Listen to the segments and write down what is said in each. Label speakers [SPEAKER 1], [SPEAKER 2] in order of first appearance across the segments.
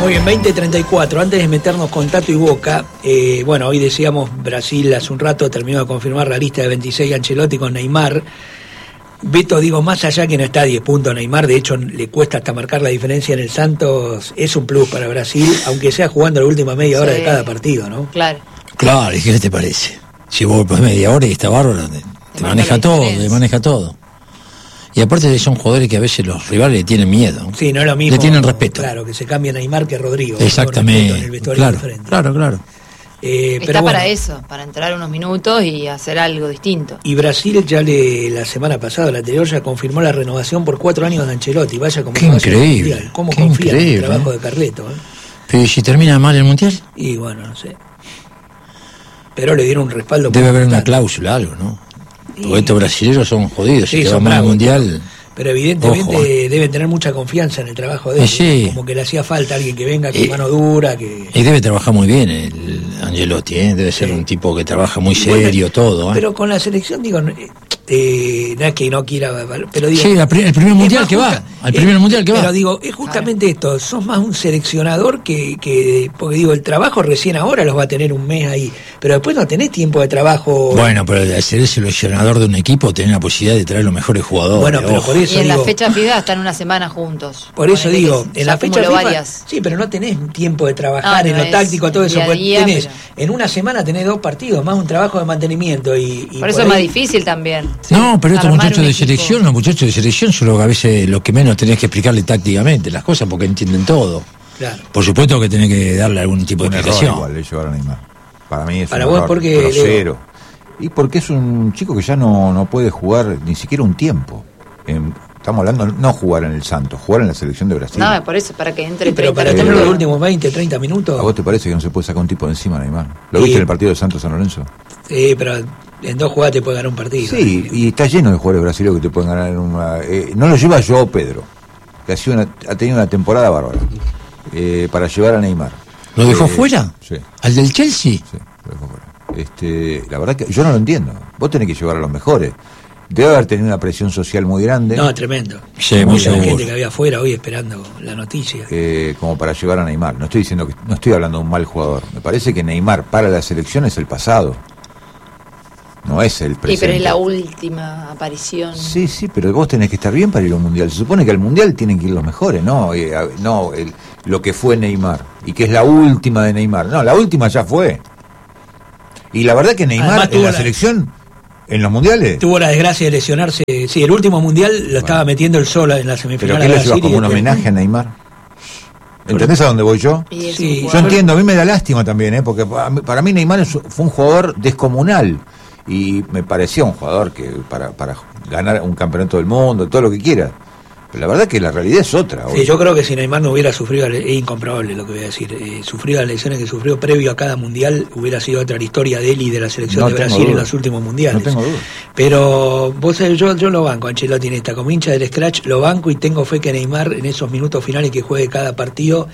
[SPEAKER 1] Muy bien, 20:34. Antes de meternos con Tato y Boca, bueno, hoy decíamos Brasil hace un rato terminó de confirmar la lista de 26 Ancelotti con Neymar. Beto, digo, más allá que no está a 10 puntos Neymar, de hecho le cuesta hasta marcar la diferencia en el Santos, es un plus para Brasil, aunque sea jugando la última media hora de cada partido, ¿no?
[SPEAKER 2] Claro.
[SPEAKER 3] Claro, ¿y qué te parece? Si vos pues media hora y está bárbaro, te maneja todo. Y aparte son jugadores que a veces los rivales le tienen miedo.
[SPEAKER 1] Sí, no es lo mismo.
[SPEAKER 3] Le tienen respeto.
[SPEAKER 1] Claro, que se cambia Neymar que Rodrigo.
[SPEAKER 3] Exactamente.
[SPEAKER 1] En el vestuario
[SPEAKER 3] Claro.
[SPEAKER 2] Está
[SPEAKER 1] pero
[SPEAKER 2] para eso, para entrar unos minutos y hacer algo distinto.
[SPEAKER 1] Y Brasil la semana pasada, la anterior, ya confirmó la renovación por 4 años de Ancelotti. Vaya como
[SPEAKER 3] qué increíble.
[SPEAKER 1] ¿Cómo confía en el trabajo de Carleto?
[SPEAKER 3] Pero si termina mal el Mundial.
[SPEAKER 1] Y bueno, no sé. Pero le dieron un respaldo.
[SPEAKER 3] Debe haber una cláusula, algo, ¿no? Porque estos brasileños son jodidos.
[SPEAKER 1] Sí,
[SPEAKER 3] si
[SPEAKER 1] son
[SPEAKER 3] van al
[SPEAKER 1] bravos,
[SPEAKER 3] Mundial.
[SPEAKER 1] Pero evidentemente deben tener mucha confianza en el trabajo de él.
[SPEAKER 3] Sí.
[SPEAKER 1] Como que le hacía falta alguien que venga con mano dura.
[SPEAKER 3] Y debe trabajar muy bien el Ancelotti, debe ser un tipo que trabaja muy serio, todo.
[SPEAKER 1] Pero con la selección, digo, no es que no quiera, pero digo,
[SPEAKER 3] sí, el primer mundial que va,
[SPEAKER 1] pero digo, es justamente esto, sos más un seleccionador que porque digo, el trabajo recién ahora los va a tener un mes ahí, pero después no tenés tiempo de trabajo.
[SPEAKER 3] Bueno, pero de ser el seleccionador de un equipo tenés la posibilidad de traer los mejores jugadores.
[SPEAKER 1] Bueno, pero por eso
[SPEAKER 2] y en
[SPEAKER 1] digo,
[SPEAKER 2] la fecha FIFA están una semana juntos.
[SPEAKER 1] Por eso digo, en la fecha FIFA,
[SPEAKER 2] varias.
[SPEAKER 1] sí, pero no tenés tiempo de trabajar en lo táctico, todo eso, tenés, en una semana tenés 2 partidos, más un trabajo de mantenimiento y
[SPEAKER 2] por eso es más difícil también.
[SPEAKER 3] No, pero estos muchachos de selección, los muchachos de selección son los que a veces los que menos tenés que explicarle tácticamente las cosas porque entienden todo.
[SPEAKER 1] Claro.
[SPEAKER 3] Por supuesto que tenés que darle algún tipo de explicación.
[SPEAKER 4] Igual, llevar a Neymar. Para mí es
[SPEAKER 1] para
[SPEAKER 4] un
[SPEAKER 1] vos
[SPEAKER 4] error
[SPEAKER 1] porque
[SPEAKER 4] grosero. Y porque es un chico que ya no puede jugar ni siquiera un tiempo. Estamos hablando no jugar en el Santos, jugar en la selección de Brasil.
[SPEAKER 2] No, por eso, para que entre.
[SPEAKER 1] Sí, pero para tener los últimos 20, 30 minutos.
[SPEAKER 4] ¿A vos te parece que no se puede sacar un tipo de encima, Neymar? ¿Lo viste en el partido de Santos San Lorenzo?
[SPEAKER 1] Sí, pero en 2 jugadas te puede ganar un partido.
[SPEAKER 4] Sí, y está lleno de jugadores brasileños que te pueden ganar en una... no lo lleva Joao Pedro, que ha tenido una temporada bárbara, para llevar a Neymar.
[SPEAKER 3] ¿Lo dejó fuera?
[SPEAKER 4] Sí.
[SPEAKER 3] ¿Al del Chelsea?
[SPEAKER 4] Sí, lo dejó fuera. La verdad que yo no lo entiendo. Vos tenés que llevar a los mejores. Debe haber tenido una presión social muy grande.
[SPEAKER 1] No, tremendo.
[SPEAKER 3] Sí, muy
[SPEAKER 1] seguro.
[SPEAKER 3] seguro.
[SPEAKER 1] Gente que había afuera hoy esperando la noticia.
[SPEAKER 4] Como para llevar a Neymar. No estoy hablando de un mal jugador. Me parece que Neymar para la selección es el pasado. No es el presente.
[SPEAKER 2] Sí, pero es la última aparición.
[SPEAKER 4] Sí, pero vos tenés que estar bien para ir a un mundial. Se supone que al mundial tienen que ir los mejores, ¿no? Lo que fue Neymar. Y que es la última de Neymar. No, la última ya fue. Y la verdad que Neymar en la selección, en los mundiales...
[SPEAKER 1] Tuvo la desgracia de lesionarse. Sí, el último mundial lo estaba metiendo el sol en la semifinal.
[SPEAKER 4] ¿Pero qué le llevas como un homenaje a Neymar? ¿Entendés a dónde voy yo?
[SPEAKER 1] Sí,
[SPEAKER 4] yo entiendo, a mí me da lástima también, porque para mí Neymar fue un jugador descomunal. Y me parecía un jugador que para ganar un campeonato del mundo, todo lo que quiera. Pero la verdad que la realidad es otra.
[SPEAKER 1] Sí, yo creo que si Neymar no hubiera sufrido, es incomprobable lo que voy a decir, sufrido las lesiones que sufrió previo a cada mundial, hubiera sido otra la historia de él y de la selección de Brasil en los últimos mundiales.
[SPEAKER 4] No tengo duda.
[SPEAKER 1] Pero vos sabés, yo lo banco, Ancelotti en esta, como hincha del Scratch, lo banco y tengo fe que Neymar en esos minutos finales que juegue cada partido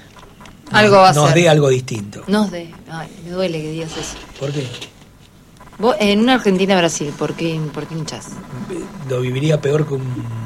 [SPEAKER 1] nos dé algo distinto.
[SPEAKER 2] Ay, me duele que digas eso.
[SPEAKER 1] ¿Por qué?
[SPEAKER 2] Vos, en una Argentina-Brasil, ¿por qué hinchás?
[SPEAKER 1] Lo viviría peor que un...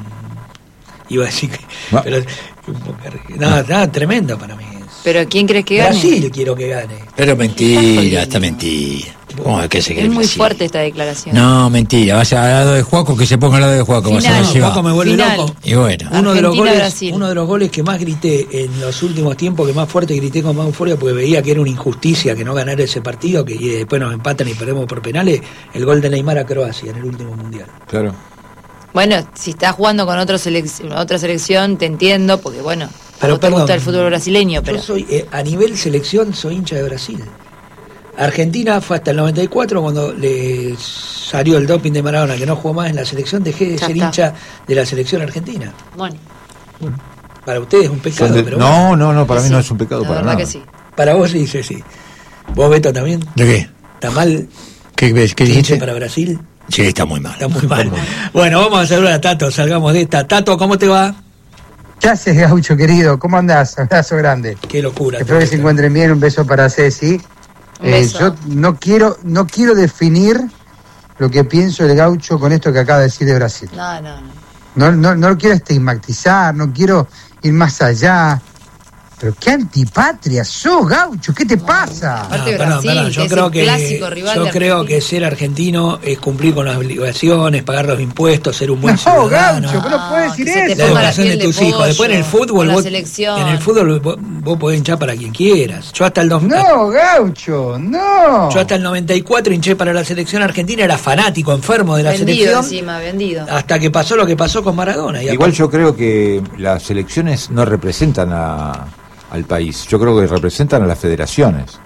[SPEAKER 1] Iba a decir que...
[SPEAKER 4] No.
[SPEAKER 1] Pero, nada, tremendo para mí.
[SPEAKER 2] ¿Pero quién crees que gane?
[SPEAKER 1] Brasil quiero que gane.
[SPEAKER 3] Pero mentira, está mentira. ¿Cómo es que se
[SPEAKER 2] Es muy fuerte esta declaración.
[SPEAKER 3] No, mentira. Vas al lado de Juaco, que se ponga al lado de Juaco.
[SPEAKER 1] Juaco me vuelve loco.
[SPEAKER 3] Y bueno.
[SPEAKER 1] Uno de los goles que más grité en los últimos tiempos, que más fuerte grité con más euforia, porque veía que era una injusticia que no ganara ese partido, y después nos empatan y perdemos por penales, el gol de Neymar a Croacia en el último mundial.
[SPEAKER 4] Claro.
[SPEAKER 2] Bueno, si estás jugando con otra selección, te entiendo, porque bueno,
[SPEAKER 1] pero
[SPEAKER 2] te gusta el fútbol brasileño. Pero
[SPEAKER 1] yo soy, a nivel selección, soy hincha de Brasil. Argentina fue hasta el 94 cuando le salió el doping de Maradona, que no jugó más en la selección, dejé de ser hincha de la selección argentina.
[SPEAKER 2] Bueno.
[SPEAKER 1] Para ustedes es un pecado, pero
[SPEAKER 4] no, para mí no es un pecado para nada.
[SPEAKER 2] Que sí.
[SPEAKER 1] Para vos sí. ¿Vos, Beto, también?
[SPEAKER 3] ¿De qué?
[SPEAKER 1] ¿Está mal?
[SPEAKER 3] ¿Qué dijiste?
[SPEAKER 1] ¿Para Brasil?
[SPEAKER 3] Sí, está muy mal.
[SPEAKER 1] Está muy mal. Bueno, vamos a saludar a Tato, salgamos de esta. Tato, ¿cómo te va?
[SPEAKER 5] ¿Qué haces, Gaucho, querido? ¿Cómo andás? Abrazo grande.
[SPEAKER 1] Qué locura.
[SPEAKER 5] Espero que se encuentren bien. Un beso para Ceci. Yo no quiero definir lo que pienso del Gaucho con esto que acaba de decir de Brasil.
[SPEAKER 2] No
[SPEAKER 5] lo quiero estigmatizar, no quiero ir más allá. Pero qué antipatria sos, Gaucho, ¿qué te pasa?
[SPEAKER 2] Aparte de Brasil,
[SPEAKER 1] yo
[SPEAKER 2] que
[SPEAKER 1] creo
[SPEAKER 2] es el clásico rival de
[SPEAKER 1] creo
[SPEAKER 2] Argentina.
[SPEAKER 1] que ser argentino es cumplir con las obligaciones, pagar los impuestos, ser un buen
[SPEAKER 5] No,
[SPEAKER 1] ciudadano.
[SPEAKER 5] Gaucho, pero no puedes decir
[SPEAKER 2] que se te
[SPEAKER 5] eso.
[SPEAKER 1] La
[SPEAKER 2] ponga la
[SPEAKER 1] educación de
[SPEAKER 2] piel de
[SPEAKER 1] tus hijos. Después en el
[SPEAKER 2] pollo,
[SPEAKER 1] fútbol,
[SPEAKER 2] con la
[SPEAKER 1] vos,
[SPEAKER 2] selección.
[SPEAKER 1] en el fútbol vos podés hinchar para quien quieras. Yo hasta el
[SPEAKER 5] No, Gaucho, no.
[SPEAKER 1] Yo hasta el 94 hinché para la selección argentina, era fanático, enfermo de la
[SPEAKER 2] Vendido
[SPEAKER 1] selección.
[SPEAKER 2] encima, vendido.
[SPEAKER 1] Hasta que pasó lo que pasó con Maradona. Y
[SPEAKER 4] Igual yo creo que las selecciones no representan al país, yo creo que representan a las federaciones.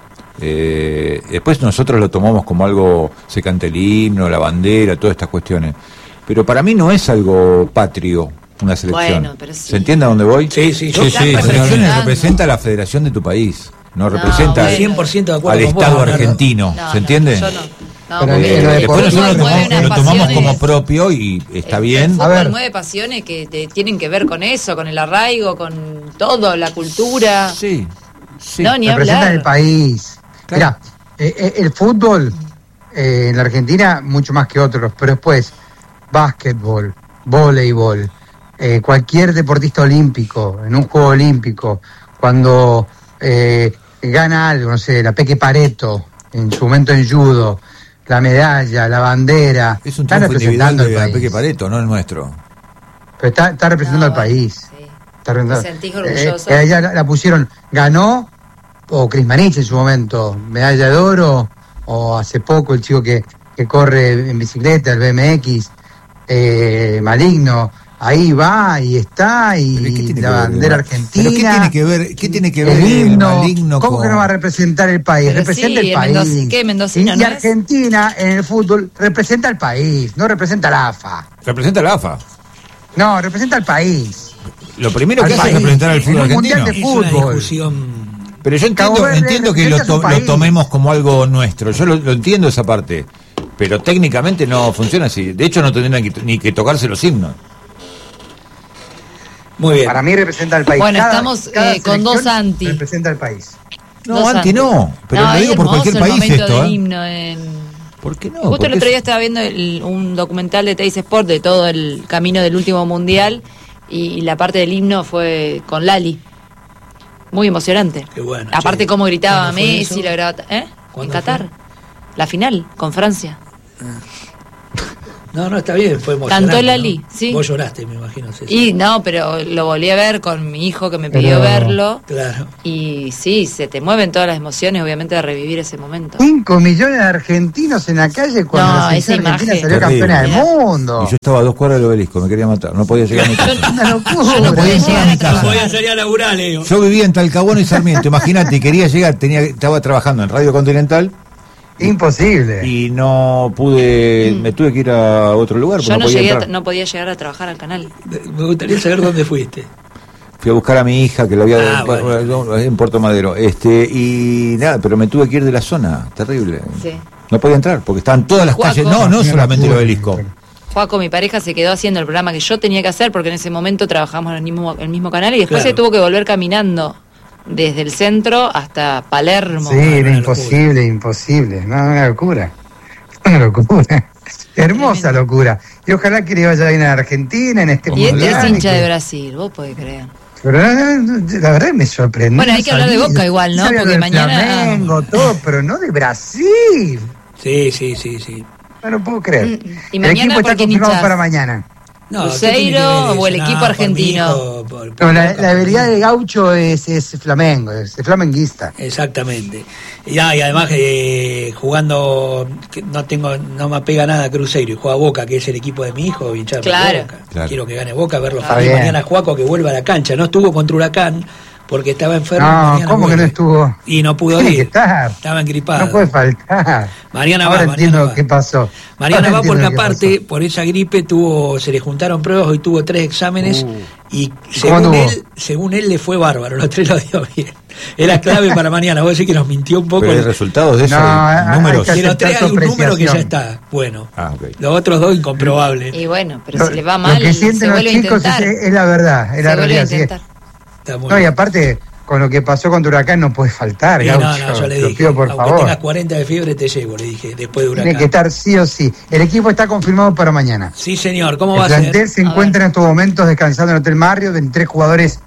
[SPEAKER 4] Después nosotros lo tomamos como algo, se canta el himno, la bandera, todas estas cuestiones. Pero para mí no es algo patrio una selección.
[SPEAKER 2] Bueno, pero sí.
[SPEAKER 4] ¿Se entiende a dónde voy?
[SPEAKER 1] Sí, sí,
[SPEAKER 4] Yo,
[SPEAKER 1] sí,
[SPEAKER 4] las
[SPEAKER 1] sí,
[SPEAKER 4] selecciones
[SPEAKER 2] totalmente.
[SPEAKER 4] representa a la federación de tu país, no representa
[SPEAKER 2] bueno.
[SPEAKER 1] 100% de acuerdo
[SPEAKER 4] al
[SPEAKER 1] con vos,
[SPEAKER 4] Estado
[SPEAKER 1] Bernardo.
[SPEAKER 4] argentino,
[SPEAKER 2] No,
[SPEAKER 4] ¿se entiende?
[SPEAKER 2] Yo no. No,
[SPEAKER 5] Pero
[SPEAKER 2] porque
[SPEAKER 5] en lo
[SPEAKER 2] el
[SPEAKER 4] Después
[SPEAKER 2] fútbol
[SPEAKER 4] nosotros
[SPEAKER 2] mueve unas
[SPEAKER 4] lo tomamos
[SPEAKER 2] pasiones.
[SPEAKER 4] como propio y está
[SPEAKER 2] El
[SPEAKER 4] bien.
[SPEAKER 2] fútbol
[SPEAKER 5] A ver.
[SPEAKER 2] mueve pasiones que tienen que ver con eso, con el arraigo, con todo, la cultura.
[SPEAKER 4] Sí, sí.
[SPEAKER 2] No, ni
[SPEAKER 5] Representan
[SPEAKER 2] hablar.
[SPEAKER 5] el país.
[SPEAKER 4] Claro.
[SPEAKER 5] Mirá, el fútbol en la Argentina mucho más que otros, pero después básquetbol, voleibol, cualquier deportista olímpico, en un juego olímpico, cuando gana algo, no sé, la Peque Pareto, en su momento en judo, la medalla, la bandera,
[SPEAKER 4] Es un
[SPEAKER 5] está
[SPEAKER 4] triunfo individual
[SPEAKER 5] representando
[SPEAKER 4] de
[SPEAKER 5] al
[SPEAKER 4] la
[SPEAKER 5] país.
[SPEAKER 4] Peque Pareto, no el nuestro.
[SPEAKER 5] Pero está representando al
[SPEAKER 2] bueno,
[SPEAKER 5] país.
[SPEAKER 2] sí.
[SPEAKER 5] Está representando.
[SPEAKER 2] Te sentís orgulloso.
[SPEAKER 5] Ella la pusieron, ganó, o Crismanich en su momento, medalla de oro, o hace poco el chico que corre en bicicleta, el BMX, Maligno, ahí va y está,
[SPEAKER 4] Pero ¿qué
[SPEAKER 5] y
[SPEAKER 4] tiene
[SPEAKER 5] la
[SPEAKER 4] que ver,
[SPEAKER 5] bandera
[SPEAKER 4] ¿no?
[SPEAKER 5] argentina.
[SPEAKER 4] ¿Pero qué tiene que ver
[SPEAKER 5] el
[SPEAKER 4] el
[SPEAKER 5] himno?
[SPEAKER 4] Maligno
[SPEAKER 5] ¿Cómo
[SPEAKER 4] con...?
[SPEAKER 5] que no va a representar el país?
[SPEAKER 2] Pero
[SPEAKER 5] Representa
[SPEAKER 2] sí,
[SPEAKER 5] el país.
[SPEAKER 2] ¿qué, mendocino
[SPEAKER 5] y
[SPEAKER 2] no es?
[SPEAKER 5] Argentina en el fútbol representa al país, no representa la AFA.
[SPEAKER 4] Representa la AFA.
[SPEAKER 5] No, representa al país.
[SPEAKER 4] Lo primero que
[SPEAKER 5] Al
[SPEAKER 4] hace es
[SPEAKER 5] país.
[SPEAKER 4] representar al fútbol
[SPEAKER 5] En un mundial
[SPEAKER 4] argentino.
[SPEAKER 5] de
[SPEAKER 1] Es una
[SPEAKER 5] fútbol.
[SPEAKER 1] discusión.
[SPEAKER 4] Pero yo
[SPEAKER 5] Cabo Verde
[SPEAKER 4] entiendo que
[SPEAKER 5] representa su país.
[SPEAKER 4] lo tomemos como algo nuestro. Yo lo entiendo esa parte. Pero técnicamente no funciona así. De hecho, no tendrían ni que tocarse los himnos.
[SPEAKER 1] Muy bien.
[SPEAKER 5] Para mí representa al país.
[SPEAKER 2] Bueno, estamos, con dos
[SPEAKER 5] selección
[SPEAKER 2] anti.
[SPEAKER 5] Representa al país.
[SPEAKER 4] No,
[SPEAKER 2] Dos
[SPEAKER 4] anti no. Pero lo
[SPEAKER 2] es
[SPEAKER 4] digo por
[SPEAKER 2] hermoso
[SPEAKER 4] cualquier
[SPEAKER 2] el
[SPEAKER 4] país
[SPEAKER 2] momento
[SPEAKER 4] esto.
[SPEAKER 2] del
[SPEAKER 4] ¿eh?
[SPEAKER 2] himno en...
[SPEAKER 4] ¿Por qué no?
[SPEAKER 2] Justo
[SPEAKER 4] Porque
[SPEAKER 2] el otro
[SPEAKER 4] es-
[SPEAKER 2] día estaba viendo un documental de Teis Sport de todo el camino del último mundial y la parte del himno fue con Lali. Muy emocionante.
[SPEAKER 1] Qué bueno,
[SPEAKER 2] Aparte
[SPEAKER 1] che.
[SPEAKER 2] cómo gritaba
[SPEAKER 1] ¿Cuándo fue
[SPEAKER 2] Messi,
[SPEAKER 1] eso?
[SPEAKER 2] la grababa, en
[SPEAKER 1] ¿Cuándo
[SPEAKER 2] Qatar.
[SPEAKER 1] fue?
[SPEAKER 2] La final con Francia.
[SPEAKER 1] No, está bien, fue emocionante.
[SPEAKER 2] Cantó Lali, sí.
[SPEAKER 1] Vos lloraste, me imagino. César.
[SPEAKER 2] Y no, pero lo volví a ver con mi hijo que me pidió
[SPEAKER 5] Pero-
[SPEAKER 2] verlo.
[SPEAKER 1] Claro.
[SPEAKER 2] Y sí, se te mueven todas las emociones, obviamente, de revivir ese momento.
[SPEAKER 5] 5 millones de argentinos en la calle cuando
[SPEAKER 2] No,
[SPEAKER 5] la selección
[SPEAKER 2] esa
[SPEAKER 5] argentina
[SPEAKER 2] imagen.
[SPEAKER 5] salió
[SPEAKER 4] Terrible.
[SPEAKER 5] campeona del mundo.
[SPEAKER 4] Y yo estaba a 2 cuadras del obelisco, me quería matar. No podía llegar a mi casa.
[SPEAKER 5] Una locura.
[SPEAKER 2] Yo no podía
[SPEAKER 4] llegar a mi
[SPEAKER 1] No
[SPEAKER 4] casa.
[SPEAKER 1] podía salir a laburar, Leo.
[SPEAKER 4] Yo vivía en Talcahuano y Sarmiento, imagínate, quería llegar, estaba trabajando en Radio Continental
[SPEAKER 5] Imposible.
[SPEAKER 4] y no pude, me tuve que ir a otro lugar porque
[SPEAKER 2] Yo
[SPEAKER 4] no podía entrar.
[SPEAKER 2] no podía llegar a trabajar al canal.
[SPEAKER 1] Me gustaría saber dónde fuiste.
[SPEAKER 4] Fui a buscar a mi hija que lo había
[SPEAKER 1] Bueno.
[SPEAKER 4] en Puerto Madero, y nada, pero me tuve que ir de la zona, terrible.
[SPEAKER 2] Sí.
[SPEAKER 4] No podía entrar porque estaban todas las
[SPEAKER 2] Juaco.
[SPEAKER 4] calles, no solamente el obelisco.
[SPEAKER 2] Joaco, mi pareja, se quedó haciendo el programa que yo tenía que hacer porque en ese momento trabajamos en el mismo canal y después
[SPEAKER 1] Claro.
[SPEAKER 2] se tuvo que volver caminando desde el centro hasta Palermo.
[SPEAKER 5] Sí, era
[SPEAKER 1] una
[SPEAKER 5] imposible, imposible. No, una locura. Una locura. Hermosa locura. Y ojalá que le vaya bien a Argentina en este
[SPEAKER 2] Y este
[SPEAKER 5] mundial.
[SPEAKER 2] es hincha
[SPEAKER 5] y que-
[SPEAKER 2] de Brasil, vos podés creer.
[SPEAKER 5] Pero la verdad me sorprendió.
[SPEAKER 2] Bueno, hay que hablar de Boca igual, ¿no?
[SPEAKER 5] Sabía
[SPEAKER 2] Porque
[SPEAKER 5] del
[SPEAKER 2] mañana-
[SPEAKER 5] Flamengo, todo, pero no de Brasil.
[SPEAKER 1] Sí.
[SPEAKER 5] No lo puedo creer.
[SPEAKER 2] Y
[SPEAKER 5] El
[SPEAKER 2] mañana,
[SPEAKER 5] equipo
[SPEAKER 2] ¿por
[SPEAKER 5] está
[SPEAKER 2] quién
[SPEAKER 5] confirmado
[SPEAKER 2] hinchás?
[SPEAKER 5] para mañana.
[SPEAKER 1] No,
[SPEAKER 2] Cruzeiro
[SPEAKER 1] ¿qué tiene que ver eso?
[SPEAKER 2] o el equipo
[SPEAKER 1] por mi
[SPEAKER 2] argentino.
[SPEAKER 1] hijo, por
[SPEAKER 5] No, la
[SPEAKER 1] Boca,
[SPEAKER 5] habilidad de Gaucho es Flamengo, es flamenguista.
[SPEAKER 1] Exactamente. Y además jugando, que no me apega nada a Cruzeiro y juega Boca, que es el equipo de mi hijo, hinchar por
[SPEAKER 2] Claro.
[SPEAKER 1] Boca.
[SPEAKER 4] Claro.
[SPEAKER 1] Quiero que gane Boca, verlo
[SPEAKER 5] Está
[SPEAKER 1] feliz.
[SPEAKER 5] bien.
[SPEAKER 1] Mañana Juaco que vuelva a la cancha. No estuvo contra Huracán porque estaba enfermo.
[SPEAKER 5] No,
[SPEAKER 1] mañana
[SPEAKER 5] ¿cómo que no
[SPEAKER 1] vuelve.
[SPEAKER 5] estuvo?
[SPEAKER 1] Y no pudo
[SPEAKER 5] Tiene que
[SPEAKER 1] ir.
[SPEAKER 5] estar.
[SPEAKER 1] Estaba engripado.
[SPEAKER 5] No puede faltar.
[SPEAKER 1] Mañana
[SPEAKER 5] Ahora
[SPEAKER 1] va,
[SPEAKER 5] entiendo
[SPEAKER 1] mañana va.
[SPEAKER 5] qué pasó.
[SPEAKER 1] Mariana
[SPEAKER 5] Ahora
[SPEAKER 1] va porque
[SPEAKER 5] entiendo qué
[SPEAKER 1] aparte,
[SPEAKER 5] pasó.
[SPEAKER 1] por esa gripe, se le juntaron pruebas, hoy tuvo 3 exámenes y
[SPEAKER 5] ¿Cómo anduvo?
[SPEAKER 1] según él le fue bárbaro, los 3 lo dio bien. Era clave para mañana, vos decís que nos mintió un poco.
[SPEAKER 4] Pero hay resultados de eso,
[SPEAKER 5] No,
[SPEAKER 4] hay números.
[SPEAKER 5] hay
[SPEAKER 1] De los 3 hay un
[SPEAKER 5] aceptar su
[SPEAKER 1] número que ya
[SPEAKER 5] apreciación.
[SPEAKER 1] está, bueno.
[SPEAKER 4] Ah, ok.
[SPEAKER 1] Los otros 2 incomprobables.
[SPEAKER 2] Y bueno, pero
[SPEAKER 5] Lo-
[SPEAKER 2] si le va
[SPEAKER 5] lo
[SPEAKER 2] mal,
[SPEAKER 5] que
[SPEAKER 2] se
[SPEAKER 5] sienten los
[SPEAKER 2] vuelve a
[SPEAKER 5] chicos
[SPEAKER 2] intentar.
[SPEAKER 5] es la verdad, es la
[SPEAKER 2] Se vuelve a
[SPEAKER 5] realidad. sí.
[SPEAKER 2] intentar.
[SPEAKER 1] Está muy
[SPEAKER 5] No, y
[SPEAKER 1] bien.
[SPEAKER 5] aparte, con lo que pasó con Huracán no puede faltar,
[SPEAKER 1] Y
[SPEAKER 5] Gaucho.
[SPEAKER 1] no, yo le
[SPEAKER 5] Te lo
[SPEAKER 1] dije,
[SPEAKER 5] pido por
[SPEAKER 1] aunque
[SPEAKER 5] favor.
[SPEAKER 1] tengas 40 de fiebre te llevo, le dije, después de
[SPEAKER 5] Tiene que
[SPEAKER 1] Huracán.
[SPEAKER 5] estar sí o sí. El equipo está confirmado para mañana.
[SPEAKER 1] Sí, señor, ¿cómo
[SPEAKER 5] El
[SPEAKER 1] va a ser?
[SPEAKER 5] plantel se
[SPEAKER 2] A
[SPEAKER 5] encuentra en estos momentos descansando en el Hotel Marriott, 23 jugadores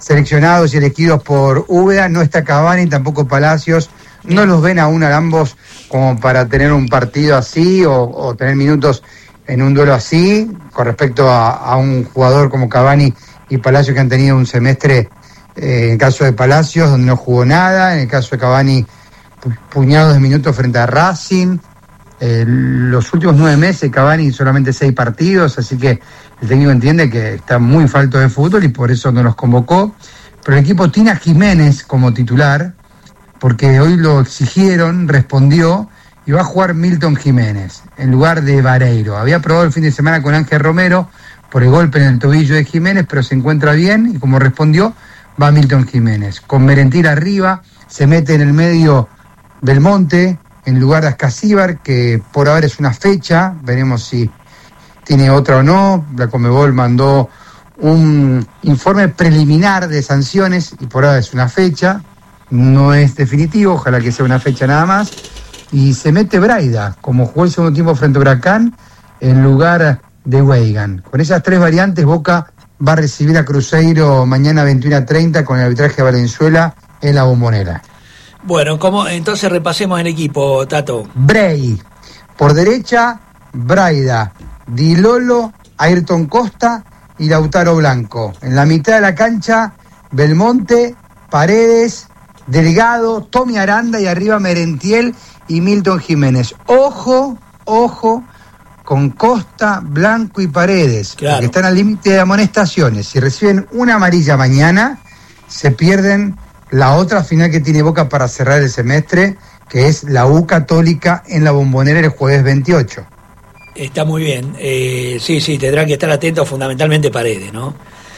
[SPEAKER 5] seleccionados y elegidos por Úbeda, no está Cavani, tampoco Palacios, no los ven aún a ambos como para tener un partido así o tener minutos en un duelo así, con respecto a un jugador como Cavani y Palacios, que han tenido un semestre, en el caso de Palacios, donde no jugó nada, en el caso de Cavani, puñados de minutos frente a Racing. Los últimos 9 meses Cavani solamente 6 partidos, así que el técnico entiende que está muy falto de fútbol y por eso no los convocó. Pero el equipo tiene a Jiménez como titular, porque hoy lo exigieron, respondió, y va a jugar Milton Jiménez en lugar de Vareiro. Había probado el fin de semana con Ángel Romero por el golpe en el tobillo de Jiménez, pero se encuentra bien y como respondió, va Milton Jiménez. Con Merentiel arriba, se mete en el medio Belmonte en lugar de Ascasíbar, que por ahora es una fecha, veremos si tiene otra o no. La Conmebol mandó un informe preliminar de sanciones y por ahora es una fecha, no es definitivo, ojalá que sea una fecha nada más. Y se mete Braida, como jugó el segundo tiempo frente a Huracán, en lugar de Weigan. Con esas 3 variantes, Boca va a recibir a Cruzeiro mañana 21:30 con el arbitraje de Valenzuela en la Bombonera.
[SPEAKER 1] Bueno, entonces repasemos el equipo, Tato.
[SPEAKER 5] Bray, por derecha, Braida, Di Lolo, Ayrton Costa y Lautaro Blanco. En la mitad de la cancha, Belmonte, Paredes, Delgado, Tommy Aranda y arriba Merentiel y Milton Jiménez. Ojo con Costa, Blanco y Paredes,
[SPEAKER 1] claro,
[SPEAKER 5] porque están al límite de amonestaciones. Si reciben una amarilla mañana, se pierden la otra final que tiene Boca para cerrar el semestre, que es la U Católica en la Bombonera el jueves 28.
[SPEAKER 1] Está muy bien. Sí, tendrán que estar atentos fundamentalmente Paredes, ¿no?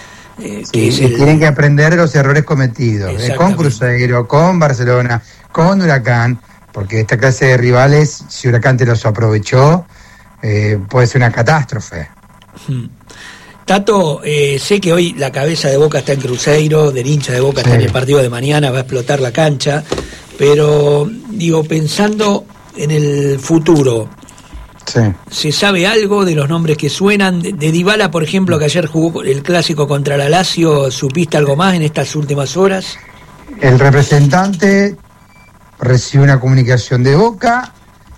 [SPEAKER 5] Tienen que aprender de los errores cometidos, con Cruzeiro, con Barcelona, con Huracán, porque esta clase de rivales, si Huracán te los aprovechó, puede ser una catástrofe.
[SPEAKER 1] Tato, sé que hoy la cabeza de Boca está en Cruzeiro, del hincha de Boca está en el partido de mañana, va a explotar la cancha, pero digo, pensando en el futuro, ¿se sabe algo de los nombres que suenan? De Dybala, por ejemplo, que ayer jugó el clásico contra la Lazio, ¿supiste algo más en estas últimas horas?
[SPEAKER 5] El representante recibió una comunicación de Boca,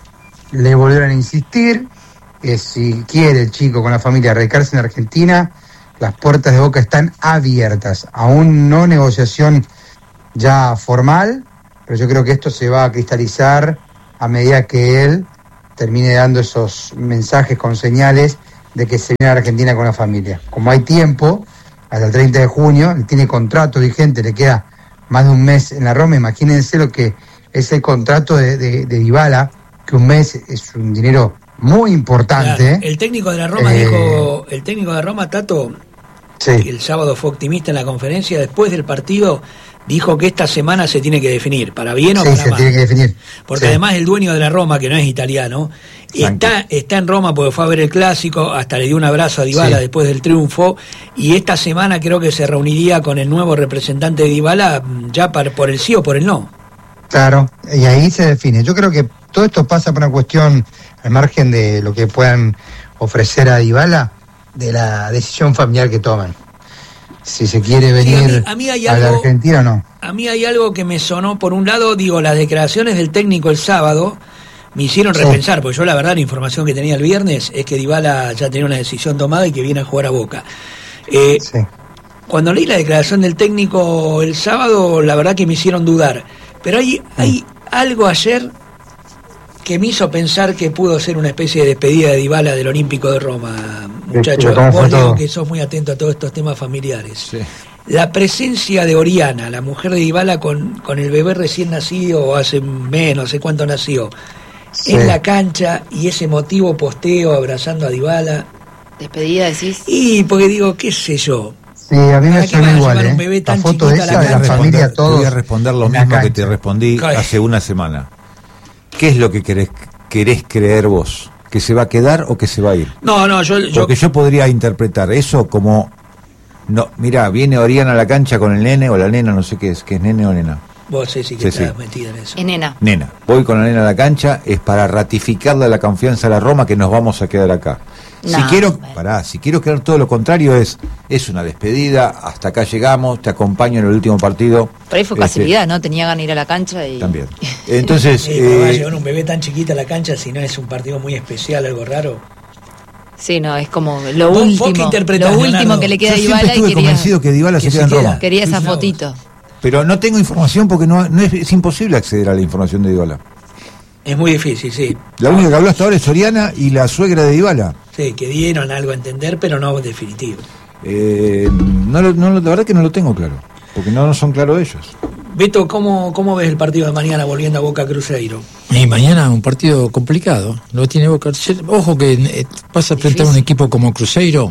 [SPEAKER 5] le volvieron a insistir que si quiere el chico con la familia radicarse en Argentina, las puertas de Boca están abiertas. Aún no negociación ya formal, pero yo creo que esto se va a cristalizar a medida que él termine dando esos mensajes con señales de que se viene a Argentina con la familia. Como hay tiempo, hasta el 30 de junio, él tiene contrato vigente, le queda más de un mes en la Roma. Imagínense lo que es el contrato de Dybala, que un mes es un dinero muy importante.
[SPEAKER 1] Claro, el técnico de la Roma dijo, el técnico de Roma, Tato, el sábado fue optimista en la conferencia, después del partido dijo que esta semana se tiene que definir, para bien o para mal.
[SPEAKER 5] Tiene que definir.
[SPEAKER 1] Porque además el dueño de la Roma, que no es italiano, está en Roma porque fue a ver el clásico, hasta le dio un abrazo a Dybala después del triunfo, y esta semana creo que se reuniría con el nuevo representante de Dybala ya por el sí o por el no.
[SPEAKER 5] Claro, y ahí se define. Yo creo que todo esto pasa por una cuestión, al margen de lo que puedan ofrecer a Dybala, de la decisión familiar que toman. Si se quiere venir
[SPEAKER 1] a mí hay
[SPEAKER 5] a la Argentina o no.
[SPEAKER 1] A mí hay algo que me sonó, por un lado, digo, las declaraciones del técnico el sábado me hicieron repensar, porque yo la verdad la información que tenía el viernes es que Dybala ya tenía una decisión tomada y que viene a jugar a Boca. Cuando leí la declaración del técnico el sábado, la verdad que me hicieron dudar. Pero hay algo ayer que me hizo pensar que pudo ser una especie de despedida de Dybala del Olímpico de Roma, muchachos. Vos digo que sos muy atento a todos estos temas familiares. Sí. La presencia de Oriana, la mujer de Dybala con el bebé recién nacido, o hace menos, no sé cuánto nació, en la cancha, y ese emotivo posteo abrazando a Dybala.
[SPEAKER 2] ¿Despedida decís?
[SPEAKER 1] Y porque digo, qué sé yo.
[SPEAKER 5] Sí, a mí me suena igual,
[SPEAKER 1] un bebé tan
[SPEAKER 5] la foto
[SPEAKER 1] chiquito
[SPEAKER 5] esa de la familia, todos.
[SPEAKER 4] Te voy a responder lo mismo que te respondí hace una semana. ¿Qué es lo que querés creer vos? ¿Que se va a quedar o que se va a ir?
[SPEAKER 1] No,
[SPEAKER 4] porque yo podría interpretar eso como, no, mira, viene Oriana a la cancha con el nene o la nena, no sé qué es, que es nene o nena.
[SPEAKER 1] Vos, Ceci, que
[SPEAKER 4] Sí,
[SPEAKER 1] estás
[SPEAKER 4] sí.
[SPEAKER 1] metida en eso.
[SPEAKER 2] Es nena.
[SPEAKER 4] Nena, voy con la nena a la cancha, es para ratificarle la confianza a la Roma que nos vamos a quedar acá.
[SPEAKER 2] No,
[SPEAKER 4] Si quiero quedar todo lo contrario, es una despedida, hasta acá llegamos, te acompaño en el último partido.
[SPEAKER 2] Por ahí fue casualidad, ¿no? Tenía ganas de ir a la cancha y...
[SPEAKER 4] También. Entonces,
[SPEAKER 1] Sí, pero va a llevar un bebé tan chiquita a la cancha si no es un partido muy especial, algo raro.
[SPEAKER 2] Sí, no, es como lo
[SPEAKER 1] ¿Vos
[SPEAKER 2] último,
[SPEAKER 1] qué interpretás,
[SPEAKER 2] lo último
[SPEAKER 1] Leonardo?
[SPEAKER 2] que le queda
[SPEAKER 4] yo
[SPEAKER 2] a
[SPEAKER 4] siempre
[SPEAKER 2] Dybala y
[SPEAKER 4] estuve
[SPEAKER 2] quería,
[SPEAKER 4] convencido que Dybala se
[SPEAKER 1] que
[SPEAKER 4] queda en
[SPEAKER 1] se queda.
[SPEAKER 4] Roma.
[SPEAKER 2] quería esa
[SPEAKER 1] Mirá vos.
[SPEAKER 2] fotito.
[SPEAKER 4] Pero no tengo información porque no es imposible acceder a la información de Dybala.
[SPEAKER 1] Es muy difícil, sí.
[SPEAKER 4] La única que habló hasta ahora es Soriana y la suegra de Dybala.
[SPEAKER 1] Sí, que dieron algo a entender, pero no definitivo.
[SPEAKER 4] La verdad que no lo tengo claro, porque no son claros ellos.
[SPEAKER 1] Beto, ¿cómo ves el partido de mañana volviendo a Boca Cruzeiro?
[SPEAKER 3] Y mañana un partido complicado. Lo tiene Boca. Ojo que vas a enfrentar a un equipo como Cruzeiro.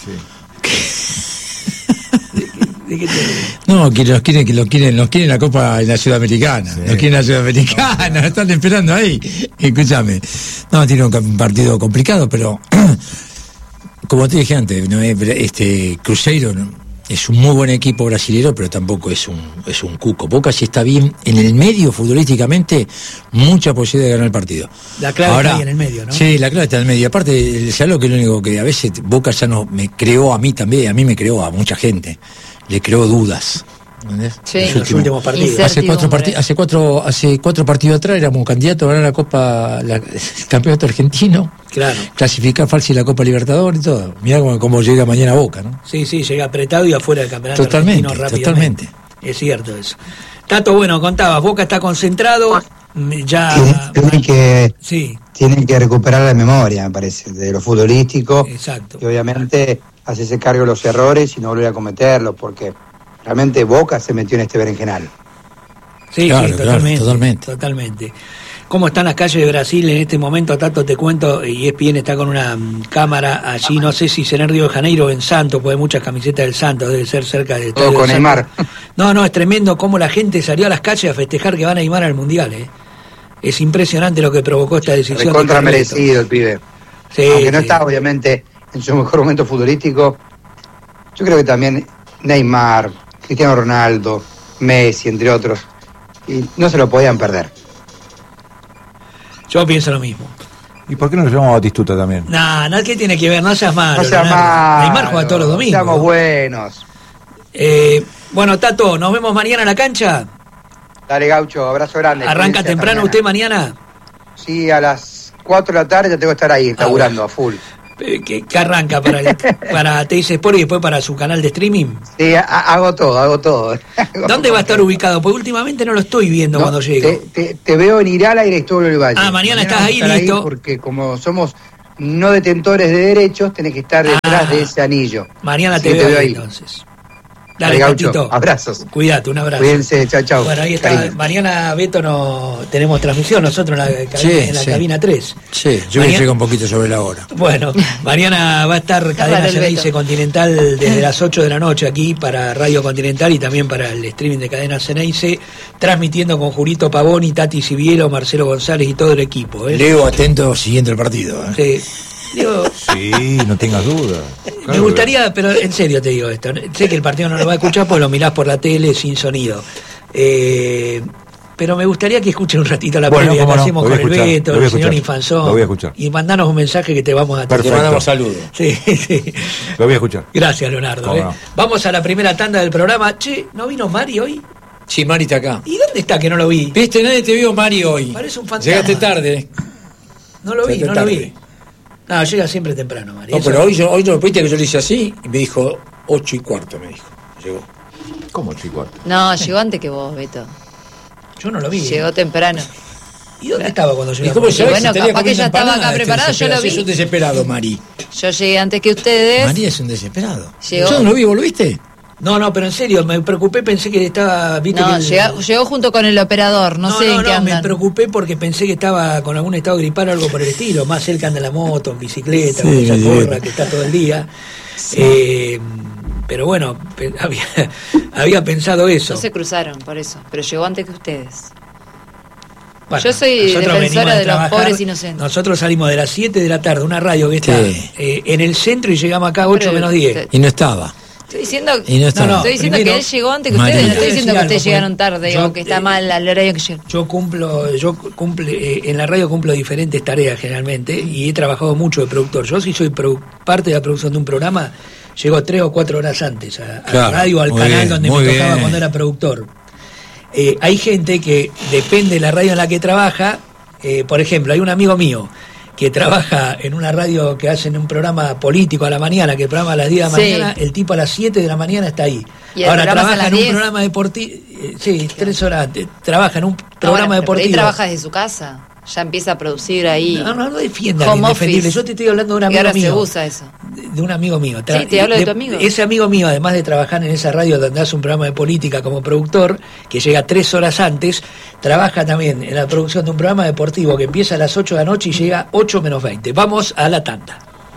[SPEAKER 1] ¿De qué te...
[SPEAKER 3] No, que los quieren la Copa en la Sudamericana.
[SPEAKER 4] Sí.
[SPEAKER 3] Los quieren la Sudamericana, están esperando ahí. Escúchame. No, tiene un partido complicado, pero como te dije antes, no es, Cruzeiro es un muy buen equipo brasilero, pero tampoco es un cuco. Boca sí está bien en el medio futbolísticamente, mucha posibilidad de ganar el partido.
[SPEAKER 1] La clave está ahí en el medio, ¿no?
[SPEAKER 3] Sí, la clave está en el medio. Aparte, ¿sabes lo que es lo único que a veces Boca ya no me creó a mí también, a mí me creó a mucha gente? Le creó dudas. ¿Entendés?
[SPEAKER 2] Sí.
[SPEAKER 1] En los últimos partidos.
[SPEAKER 2] Incertidumbre.
[SPEAKER 3] Hace cuatro partidos atrás éramos candidatos a ganar la Copa, el campeonato argentino,
[SPEAKER 1] Claro.
[SPEAKER 3] clasificar fácil la Copa Libertadores y todo. Mirá cómo llega mañana Boca, ¿no?
[SPEAKER 1] Sí, llega apretado y afuera del campeonato
[SPEAKER 3] Totalmente,
[SPEAKER 1] argentino rápidamente. Es cierto eso. Tato, bueno, contabas, Boca está concentrado, ya...
[SPEAKER 5] Tienen que recuperar la memoria, me parece, de lo futbolístico.
[SPEAKER 1] Exacto.
[SPEAKER 5] Y obviamente hacerse cargo de los errores y no volver a cometerlos, porque realmente Boca se metió en este berenjenal.
[SPEAKER 1] Sí,
[SPEAKER 3] Claro,
[SPEAKER 1] sí,
[SPEAKER 3] claro,
[SPEAKER 1] totalmente. ¿Cómo están las calles de Brasil en este momento? Tato, te cuento, y ESPN está con una cámara allí, no sé si será en Río de Janeiro o en Santos, porque hay muchas camisetas del Santos, debe ser cerca del
[SPEAKER 5] Todo
[SPEAKER 1] estadio
[SPEAKER 5] con
[SPEAKER 1] del
[SPEAKER 5] Neymar.
[SPEAKER 1] Santos. No, es tremendo cómo la gente salió a las calles a festejar que van a Neymar al Mundial, Es impresionante lo que provocó esta decisión.
[SPEAKER 5] Recontra
[SPEAKER 1] de Carleto.
[SPEAKER 5] merecido el pibe.
[SPEAKER 1] Sí,
[SPEAKER 5] Aunque no
[SPEAKER 1] sí.
[SPEAKER 5] está, obviamente, en su mejor momento futbolístico, yo creo que también Neymar, Cristiano Ronaldo, Messi, entre otros, y no se lo podían perder.
[SPEAKER 1] Yo pienso lo mismo.
[SPEAKER 4] ¿Y por qué no lo llamamos a Batistuta también?
[SPEAKER 1] Nada, ¿qué tiene que ver? No seas malo.
[SPEAKER 5] No seas
[SPEAKER 1] Leonardo.
[SPEAKER 5] malo,
[SPEAKER 1] Neymar juega todos los domingos.
[SPEAKER 5] Seamos buenos.
[SPEAKER 1] Bueno, Tato, nos vemos mañana en la cancha.
[SPEAKER 5] Dale, Gaucho, abrazo grande.
[SPEAKER 1] ¿Arranca
[SPEAKER 5] Cuídense
[SPEAKER 1] temprano
[SPEAKER 5] hasta
[SPEAKER 1] usted mañana?
[SPEAKER 5] Sí, a las 4 de la tarde ya tengo que estar ahí, laburando a full.
[SPEAKER 1] ¿Qué arranca para Teis Sport y después para su canal de streaming?
[SPEAKER 5] Sí, hago todo.
[SPEAKER 1] ¿Dónde va a estar ubicado? Porque últimamente no lo estoy viendo
[SPEAKER 5] No,
[SPEAKER 1] cuando llego.
[SPEAKER 5] Te veo en Irala y Cristóbal del Valle.
[SPEAKER 1] Mañana estás
[SPEAKER 5] vas a
[SPEAKER 1] ahí,
[SPEAKER 5] estar
[SPEAKER 1] listo.
[SPEAKER 5] Porque como somos no detentores de derechos, tenés que estar detrás de ese anillo.
[SPEAKER 1] Mañana
[SPEAKER 5] Sí,
[SPEAKER 1] te veo ahí,
[SPEAKER 5] ahí.
[SPEAKER 1] entonces. Dale,
[SPEAKER 5] Gaucho,
[SPEAKER 1] Tatito.
[SPEAKER 5] abrazos.
[SPEAKER 1] Cuídate, un abrazo.
[SPEAKER 5] Cuídense, chao.
[SPEAKER 1] Bueno, ahí está.
[SPEAKER 5] Cariño.
[SPEAKER 1] Mañana, Beto, tenemos transmisión nosotros en la cabina 3.
[SPEAKER 3] Sí, yo
[SPEAKER 1] Mañana-
[SPEAKER 3] llego un poquito sobre la hora.
[SPEAKER 1] Bueno, mañana va a estar Cadena
[SPEAKER 2] raro el
[SPEAKER 1] Ceneice
[SPEAKER 2] Beto.
[SPEAKER 1] Continental desde las 8 de la noche aquí para Radio Continental y también para el streaming de Cadena Ceneice, transmitiendo con Jurito Pavoni, Tati Siviero, Marcelo González y todo el equipo.
[SPEAKER 3] Leo atento siguiendo el partido.
[SPEAKER 1] Sí. Digo,
[SPEAKER 4] Sí, no tengas duda.
[SPEAKER 1] me gustaría, pero en serio te digo esto, sé que el partido no lo va a escuchar porque lo mirás por la tele sin sonido. Pero me gustaría que escuchen un ratito la
[SPEAKER 4] Bueno,
[SPEAKER 1] previa que
[SPEAKER 4] cómo no,
[SPEAKER 1] hacemos
[SPEAKER 4] lo
[SPEAKER 1] con
[SPEAKER 4] voy a
[SPEAKER 1] el
[SPEAKER 4] escuchar,
[SPEAKER 1] Beto,
[SPEAKER 4] lo voy a
[SPEAKER 1] el señor
[SPEAKER 4] escuchar,
[SPEAKER 1] Infanzón.
[SPEAKER 4] lo voy a escuchar.
[SPEAKER 1] Y mandanos un mensaje que te vamos a atender.
[SPEAKER 4] Perfecto.
[SPEAKER 3] Te mandamos saludos.
[SPEAKER 1] Sí.
[SPEAKER 4] Lo voy a escuchar.
[SPEAKER 1] Gracias, Leonardo.
[SPEAKER 4] Cómo no.
[SPEAKER 1] Vamos a la primera tanda del programa. Che, ¿no vino Mari hoy?
[SPEAKER 3] Sí, Mari está acá.
[SPEAKER 1] ¿Y dónde está que no lo vi?
[SPEAKER 3] Viste, nadie te vio, Mari, hoy.
[SPEAKER 1] Parece un fantasma.
[SPEAKER 3] Llegaste tarde.
[SPEAKER 1] No lo vi,
[SPEAKER 3] Llegaste
[SPEAKER 1] no lo vi.
[SPEAKER 3] tarde.
[SPEAKER 1] No, llega siempre temprano, Mari.
[SPEAKER 3] No,
[SPEAKER 1] Eso-
[SPEAKER 3] pero hoy no, viste que yo le hice así y me dijo 8:15, me dijo. Llegó.
[SPEAKER 4] ¿Cómo, chico?
[SPEAKER 2] No, llegó antes que vos, Beto.
[SPEAKER 1] Yo no lo vi.
[SPEAKER 2] Llegó temprano.
[SPEAKER 1] ¿Y dónde estaba cuando
[SPEAKER 3] ¿Y
[SPEAKER 1] llegó?
[SPEAKER 3] cómo sabés?
[SPEAKER 2] bueno,
[SPEAKER 3] Si estaría
[SPEAKER 2] capaz que
[SPEAKER 3] comiendo
[SPEAKER 2] ya estaba acá
[SPEAKER 3] empanadas,
[SPEAKER 2] preparado, yo lo
[SPEAKER 3] desesperado.
[SPEAKER 2] vi.
[SPEAKER 3] Es un desesperado, Mari.
[SPEAKER 2] Yo llegué antes que ustedes.
[SPEAKER 3] Mari es un desesperado.
[SPEAKER 2] Llegó.
[SPEAKER 3] Yo no lo vi, ¿volviste?
[SPEAKER 1] No, pero en serio, me preocupé, pensé que estaba... ¿viste
[SPEAKER 2] No,
[SPEAKER 1] que
[SPEAKER 2] llegó junto con el operador, no sé en qué
[SPEAKER 1] me
[SPEAKER 2] andan.
[SPEAKER 1] preocupé porque pensé que estaba con algún estado gripal o algo por el estilo, más él que anda en la moto, en bicicleta,
[SPEAKER 3] Sí,
[SPEAKER 1] con esa
[SPEAKER 3] sí.
[SPEAKER 1] porra que está todo el día. Pero bueno, había pensado eso.
[SPEAKER 2] No se cruzaron, por eso. Pero llegó antes que ustedes.
[SPEAKER 1] Bueno,
[SPEAKER 2] Yo soy
[SPEAKER 1] nosotros
[SPEAKER 2] defensora
[SPEAKER 1] venimos
[SPEAKER 2] de los
[SPEAKER 1] trabajar.
[SPEAKER 2] pobres inocentes.
[SPEAKER 1] Nosotros salimos de las 7 de la tarde, una radio que está
[SPEAKER 3] Sí.
[SPEAKER 1] en el centro y llegamos acá a 8
[SPEAKER 2] Pero,
[SPEAKER 1] menos 10.
[SPEAKER 3] Y no estaba.
[SPEAKER 2] Estoy diciendo,
[SPEAKER 3] Y no está.
[SPEAKER 2] estoy diciendo
[SPEAKER 1] primero,
[SPEAKER 2] que él llegó antes que
[SPEAKER 3] María.
[SPEAKER 2] ustedes. No estoy diciendo que
[SPEAKER 1] Algo,
[SPEAKER 2] ustedes llegaron
[SPEAKER 1] porque
[SPEAKER 2] tarde
[SPEAKER 1] yo,
[SPEAKER 2] o que está mal al horario que llegan.
[SPEAKER 1] Yo en la radio cumplo diferentes tareas generalmente y he trabajado mucho de productor. Yo si soy parte de la producción de un programa, llego 3 o 4 horas antes a
[SPEAKER 3] Claro,
[SPEAKER 1] la radio, al
[SPEAKER 3] muy
[SPEAKER 1] canal
[SPEAKER 3] bien,
[SPEAKER 1] donde
[SPEAKER 3] muy
[SPEAKER 1] me tocaba
[SPEAKER 3] bien.
[SPEAKER 1] cuando era productor. Hay gente que depende de la radio en la que trabaja. Por ejemplo, hay un amigo mío que trabaja en una radio que hacen un programa político a la mañana, que el programa a las 10 de la
[SPEAKER 2] Sí.
[SPEAKER 1] mañana, el tipo a las 7 de la mañana está ahí.
[SPEAKER 2] Y el
[SPEAKER 1] Ahora
[SPEAKER 2] programa es a
[SPEAKER 1] trabaja
[SPEAKER 2] las
[SPEAKER 1] en un
[SPEAKER 2] 10.
[SPEAKER 1] programa deportivo, sí, 3 horas antes, trabaja en un programa
[SPEAKER 2] Ahora, pero
[SPEAKER 1] deportivo.
[SPEAKER 2] ahí trabaja desde su casa. Ya empieza a producir ahí.
[SPEAKER 1] No defienda lo
[SPEAKER 2] Home
[SPEAKER 1] indefendible.
[SPEAKER 2] office.
[SPEAKER 1] Yo te estoy hablando de un
[SPEAKER 2] Y
[SPEAKER 1] amigo
[SPEAKER 2] ahora
[SPEAKER 1] mío.
[SPEAKER 2] se usa eso.
[SPEAKER 1] De un amigo mío.
[SPEAKER 2] Sí, te hablo de tu amigo.
[SPEAKER 1] Ese amigo mío, además de trabajar en esa radio donde hace un programa de política como productor, que llega 3 horas antes, trabaja también en la producción de un programa deportivo que empieza a las 8 de la noche y llega 8 menos 20. Vamos a la tanda.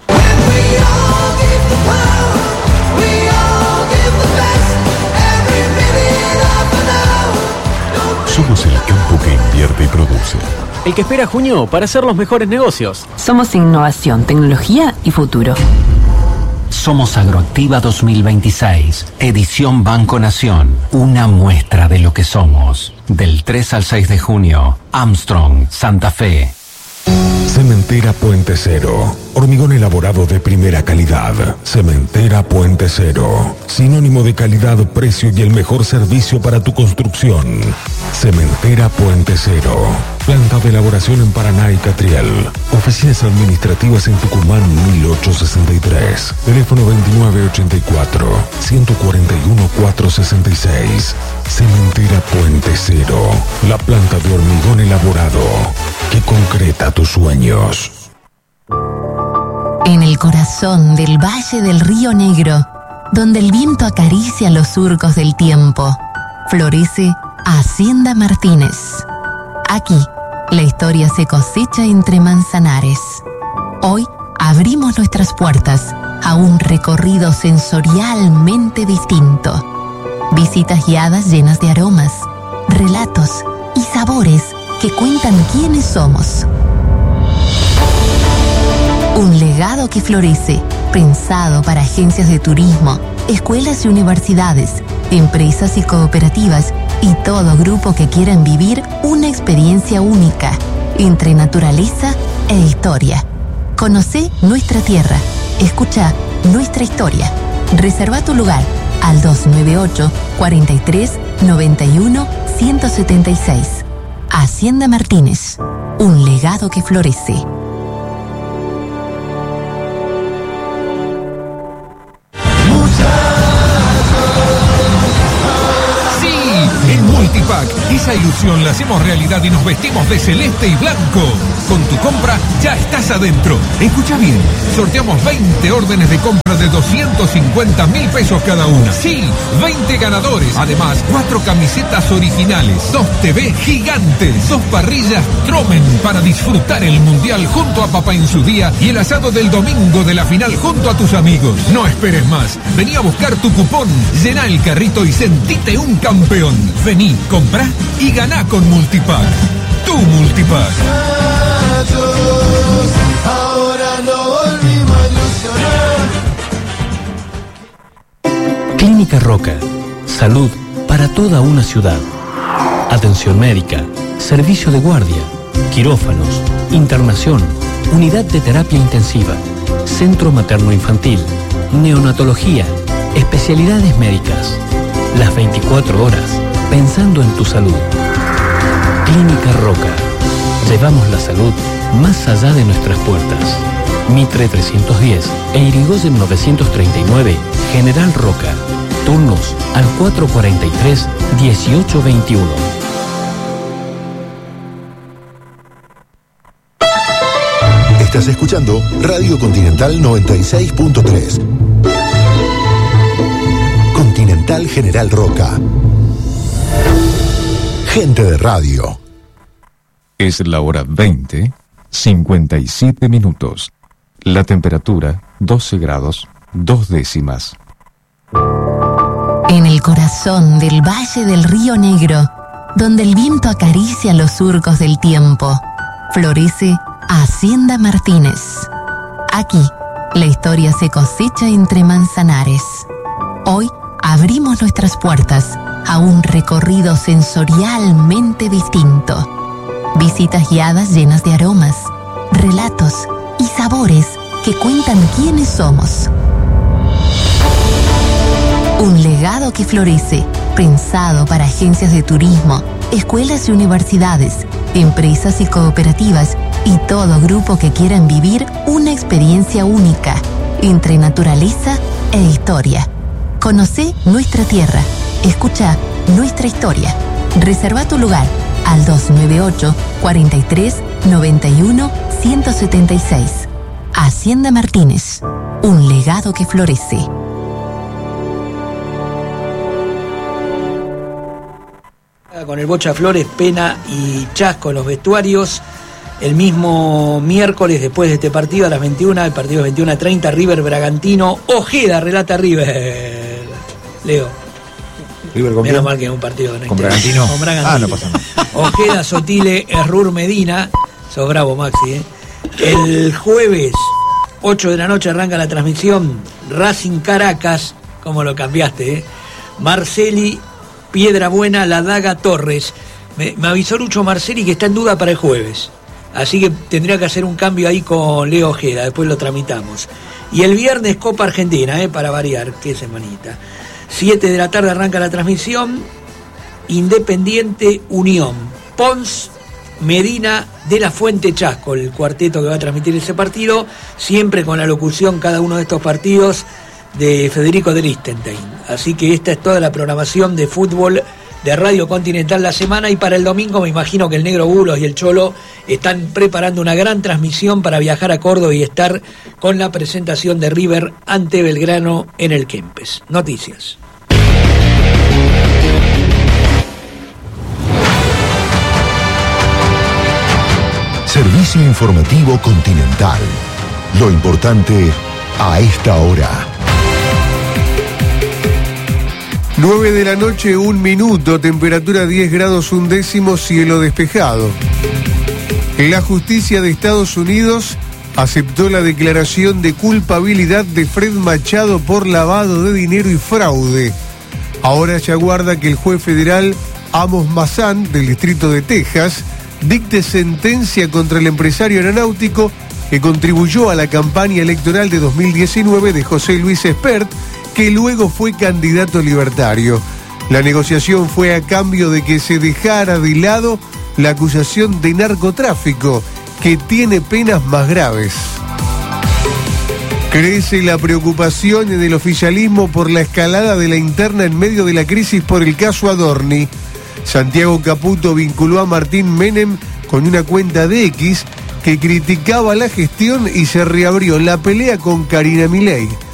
[SPEAKER 6] Somos el campo que invierte y produce.
[SPEAKER 7] El que espera junio para hacer los mejores negocios.
[SPEAKER 8] Somos innovación, tecnología y futuro.
[SPEAKER 9] Somos Agroactiva 2026, edición Banco Nación, una muestra de lo que somos. Del 3 al 6 de junio, Armstrong, Santa Fe.
[SPEAKER 6] Cementera Puente Cero. Hormigón elaborado de primera calidad. Cementera Puente Cero. Sinónimo de calidad, precio y el mejor servicio para tu construcción. Cementera Puente Cero. Planta de elaboración en Paraná y Catriel. Oficinas administrativas en Tucumán 1863. Teléfono 2984-141-466. Cementera Puente Cero. La planta de hormigón elaborado que concreta tus sueños.
[SPEAKER 10] En el corazón del Valle del Río Negro, donde el viento acaricia los surcos del tiempo, florece Hacienda Martínez. Aquí, la historia se cosecha entre manzanares. Hoy abrimos nuestras puertas a un recorrido sensorialmente distinto. Visitas guiadas llenas de aromas, relatos y sabores que cuentan quiénes somos. Un legado que florece, pensado para agencias de turismo, escuelas y universidades, empresas y cooperativas y todo grupo que quieran vivir una experiencia única entre naturaleza e historia. Conocé nuestra tierra, escucha nuestra historia. Reserva tu lugar al 298-43-91-176. Hacienda Martínez, un legado que florece.
[SPEAKER 11] En Multipack, esa ilusión la hacemos realidad y nos vestimos de celeste y blanco. Con tu compra ya estás adentro. Escucha bien, sorteamos 20 órdenes de compra de 250.000 pesos cada una. Sí, 20 ganadores. Además, 4 camisetas originales, 2 TV gigantes, 2 parrillas Tromen para disfrutar el Mundial junto a papá en su día y el asado del domingo de la final junto a tus amigos. No esperes más. Vení a buscar tu cupón, llená el carrito y sentite un campeón. Vení, comprá y ganá con Multipack. Tu Multipack.
[SPEAKER 12] Ahora no volvimos a ilusionar.
[SPEAKER 7] Clínica Roca. Salud para toda una ciudad. Atención médica, servicio de guardia, quirófanos, internación, unidad de terapia intensiva, centro materno-infantil, neonatología, especialidades médicas. Las 24 horas, pensando en tu salud. Clínica Roca. Llevamos la salud más allá de nuestras puertas. Mitre 310 e Irigoyen 939, General Roca. Turnos al 443-1821.
[SPEAKER 6] Estás escuchando Radio Continental 96.3. Continental General Roca. Gente de radio.
[SPEAKER 13] Es la hora 20:57 minutos. La temperatura 12 grados 2 décimas.
[SPEAKER 10] En el corazón del Valle del Río Negro, donde el viento acaricia los surcos del tiempo, florece Hacienda Martínez. Aquí, la historia se cosecha entre manzanares. Hoy abrimos nuestras puertas a un recorrido sensorialmente distinto. Visitas guiadas llenas de aromas, relatos y sabores que cuentan quiénes somos. Un legado que florece, pensado para agencias de turismo, escuelas y universidades, empresas y cooperativas y todo grupo que quieran vivir una experiencia única entre naturaleza e historia. Conocé nuestra tierra, escucha nuestra historia. Reserva tu lugar al 298 43 91 176. Hacienda Martínez, un legado que florece.
[SPEAKER 1] Con el Bocha Flores, Pena y Chasco en los vestuarios. El mismo miércoles, después de este partido, a las 21, el partido es 21:30, River Bragantino. Ojeda relata River. Leo.
[SPEAKER 4] River con
[SPEAKER 1] menos mal que es un partido
[SPEAKER 4] con Bragantino.
[SPEAKER 1] Con Bragantino.
[SPEAKER 4] Ah, no pasa nada.
[SPEAKER 1] Ojeda, Sotile, Errur, Medina. Sos bravo, Maxi, El jueves, 8 de la noche, arranca la transmisión. Racing Caracas, como lo cambiaste, Marceli, Piedrabuena, La Daga, Torres. Me avisó Lucho Marceli que está en duda para el jueves. Así que tendría que hacer un cambio ahí con Leo Ojeda, después lo tramitamos. Y el viernes Copa Argentina, para variar, qué semanita. 7 de la tarde arranca la transmisión. Independiente Unión. Pons, Medina, De la Fuente, Chasco, el cuarteto que va a transmitir ese partido, siempre con la locución cada uno de estos partidos de Federico de Lichtenstein. Así que esta es toda la programación de fútbol de Radio Continental la semana, y para el domingo me imagino que el Negro Bulos y el Cholo están preparando una gran transmisión para viajar a Córdoba y estar con la presentación de River ante Belgrano en el Kempes. Noticias.
[SPEAKER 14] Servicio informativo Continental. Lo importante a esta hora.
[SPEAKER 15] 9 de la noche, 1 minuto, temperatura 10 grados 1 décimo, cielo despejado. La justicia de Estados Unidos aceptó la declaración de culpabilidad de Fred Machado por lavado de dinero y fraude. Ahora se aguarda que el juez federal Amos Mazzán, del distrito de Texas, dicte sentencia contra el empresario aeronáutico que contribuyó a la campaña electoral de 2019 de José Luis Espert, que luego fue candidato libertario. La negociación fue a cambio de que se dejara de lado la acusación de narcotráfico, que tiene penas más graves. Crece la preocupación en el oficialismo por la escalada de la interna en medio de la crisis por el caso Adorni. Santiago Caputo vinculó a Martín Menem con una cuenta de X que criticaba la gestión y se reabrió la pelea con Karina Milei.